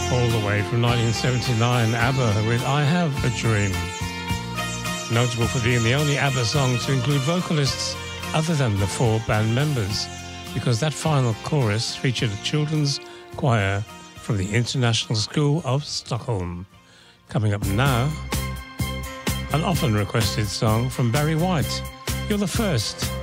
All the way from 1979, ABBA with I Have a Dream. Notable for being the only ABBA song to include vocalists other than the four band members, because that final chorus featured a children's choir from the International School of Stockholm. Coming up now, an often requested song from Barry White, You're the First.